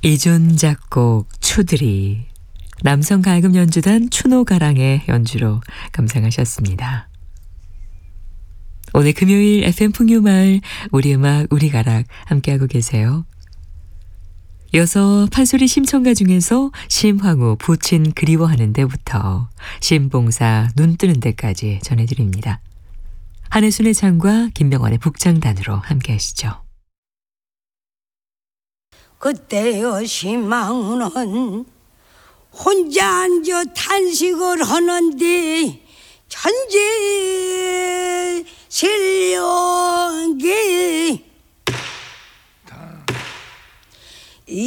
이준 작곡 추들이 남성 가야금 연주단 추노가랑의 연주로 감상하셨습니다. 오늘 금요일 FM 풍류마을 우리 음악 우리 가락 함께하고 계세요. 이어서 판소리 심청가 중에서 심황후 부친 그리워하는 데부터 심봉사 눈 뜨는 데까지 전해드립니다. 한혜순의 창과 김명원의 북창단으로 함께하시죠. 그때여 심황후는 혼자 앉아 탄식을 하는데 천재 실력이